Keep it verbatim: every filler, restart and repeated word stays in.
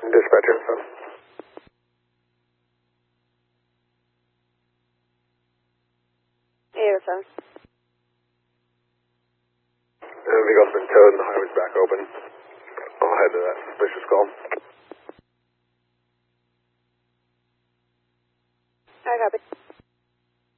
Dispatch info. Airphone. Uh, vehicle's been towed and the highway's back open. I'll head to that suspicious call.